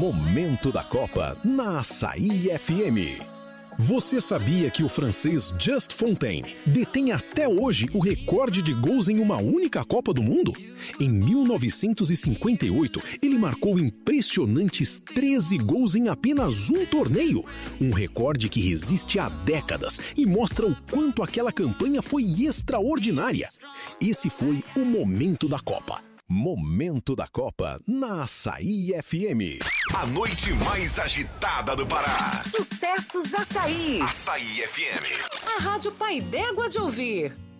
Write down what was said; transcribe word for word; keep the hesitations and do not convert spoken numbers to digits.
Momento da Copa na Açaí F M. Você sabia que o francês Just Fontaine detém até hoje o recorde de gols em uma única Copa do Mundo? Em mil novecentos e cinquenta e oito, ele marcou impressionantes treze gols em apenas um torneio. Um recorde que resiste há décadas e mostra o quanto aquela campanha foi extraordinária. Esse foi o Momento da Copa. Momento da Copa na Açaí F M. A noite mais agitada do Pará. Sucessos Açaí. Açaí F M. A rádio pai d'égua de ouvir.